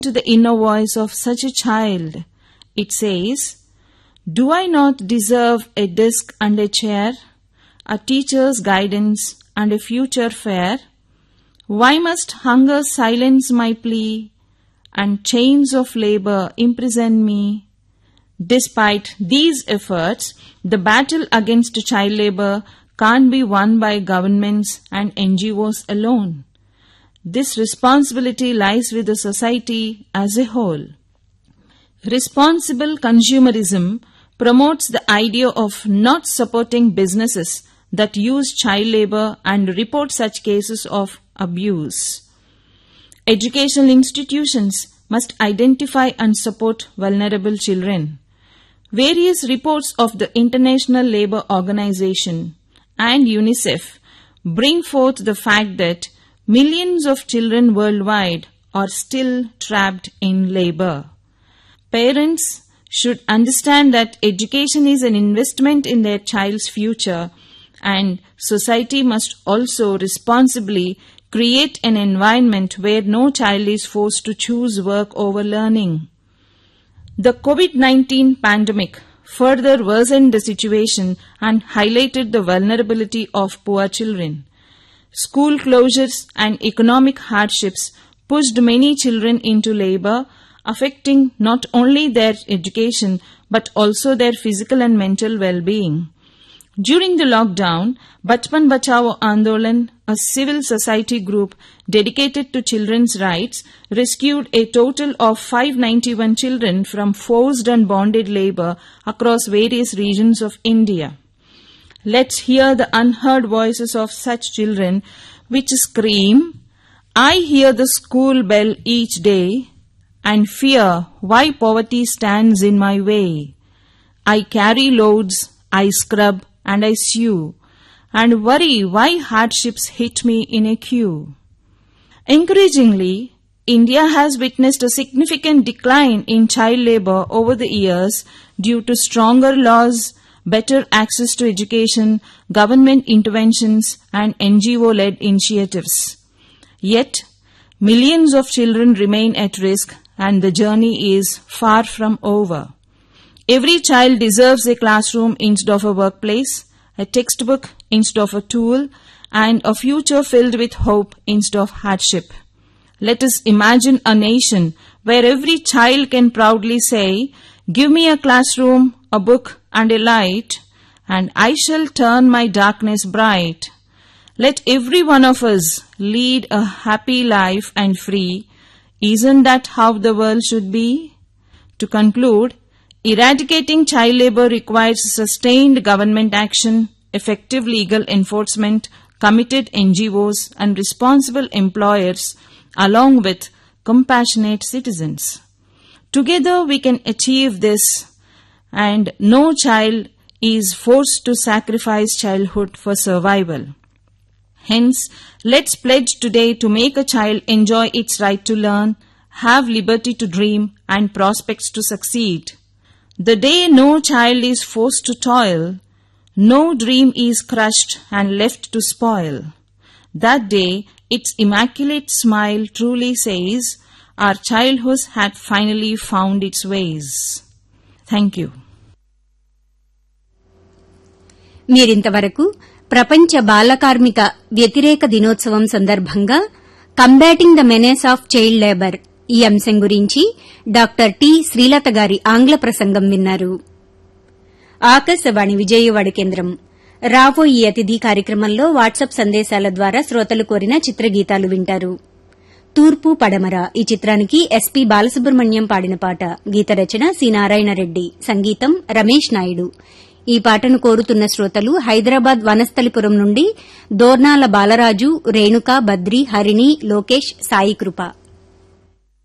to the inner voice of such a child. It says, "Do I not deserve a desk and a chair, a teacher's guidance and a future fair? Why must hunger silence my plea and chains of labor imprison me?" Despite these efforts, the battle against child labor can't be won by governments and NGOs alone. This responsibility lies with the society as a whole. Responsible consumerism promotes the idea of not supporting businesses that use child labor and report such cases of abuse. Educational institutions must identify and support vulnerable children. Various reports of the International Labour Organization and UNICEF bring forth the fact that millions of children worldwide are still trapped in labor. Parents should understand that education is an investment in their child's future, and society must also responsibly create an environment where no child is forced to choose work over learning. The COVID-19 pandemic further worsened the situation and highlighted the vulnerability of poor children. School closures and economic hardships pushed many children into labor, affecting not only their education but also their physical and mental well-being. During the lockdown, Bachpan Bachao Andolan, a civil society group dedicated to children's rights, rescued a total of 591 children from forced and bonded labor across various regions of India. Let's hear the unheard voices of such children which scream, "I hear the school bell each day and fear why poverty stands in my way. I carry loads, I scrub and I sew, and worry why hardships hit me in a queue." Encouragingly, India has witnessed a significant decline in child labor over the years due to stronger laws, better access to education, government interventions, and NGO-led initiatives. Yet, millions of children remain at risk, and the journey is far from over. Every child deserves a classroom instead of a workplace, a textbook instead of a tool, and a future filled with hope instead of hardship. Let us imagine a nation where every child can proudly say, "Give me a classroom, a book, and a light, and I shall turn my darkness bright." Let every one of us lead a happy life and free. Isn't that how the world should be? To conclude, eradicating child labor requires sustained government action, effective legal enforcement, committed NGOs, and responsible employers, along with compassionate citizens. Together we can achieve this, and no child is forced to sacrifice childhood for survival. Hence, let's pledge today to make a child enjoy its right to learn, have liberty to dream, and prospects to succeed. The day no child is forced to toil, no dream is crushed and left to spoil. That day, its immaculate smile truly says, our childhood had finally found its ways. Thank you. మీరింతవరకు ప్రపంచ బాలకార్మిక వ్యతిరేక దినోత్సవం సందర్భంగా combating the menace of child labour ఈ అంశం గురించి doctor T Srilatha గారి ఆంగ్ల ప్రసంగం విన్నారు. ఆకాశవాణి విజయవాడ కేంద్రం. రాబోయే అతిథి కార్యక్రమంలో వాట్సాప్ సందేశాల ద్వారా శ్రోతలు కోరిన చిత్రగీతాలు వింటారు. తూర్పు పడమర ఈ చిత్రానికి ఎస్పీ బాలసుబ్రహ్మణ్యం పాడిన పాట. గీత రచన సి నారాయణరెడ్డి, సంగీతం రమేష్ నాయుడు. ఈ పాటను కోరుతున్న శ్రోతలు హైదరాబాద్ వనస్థలిపురం నుండి దోర్నాల బాలరాజు, రేణుక, బద్రి, హరిణి, లోకేష్, సాయికృప.